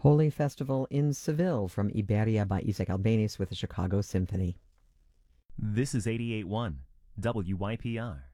Holy Festival in Seville from Iberia by Isaac Albeniz with the Chicago Symphony. This is 88.1 WYPR.